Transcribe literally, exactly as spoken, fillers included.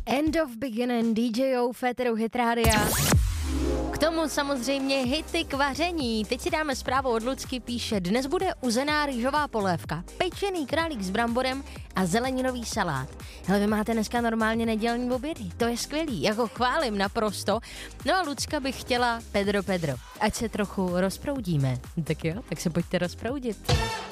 End of Beginning, D J O, Féteru Hit Rádia. K tomu samozřejmě hity k vaření. Teď si dáme zprávu od Lucky, píše, dnes bude uzená rýžová polévka, pečený králík s bramborem a zeleninový salát. Hele, vy máte dneska normálně nedělní obědy, to je skvělý, jako chválím naprosto. No a Lucka by chtěla Pedro Pedro, ať se trochu rozproudíme. Tak jo, tak se pojďte rozproudit.